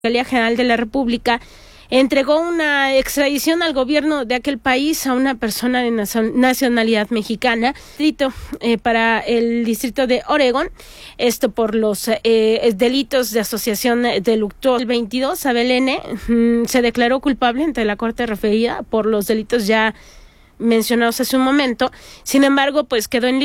Fiscalía General de la República entregó una extradición al gobierno de aquel país a una persona de nacionalidad mexicana, para el distrito de Oregón, esto por los delitos de asociación delictuosa. El 22, Abel N. Se declaró culpable ante la corte referida por los delitos ya mencionados hace un momento. Sin embargo, pues quedó en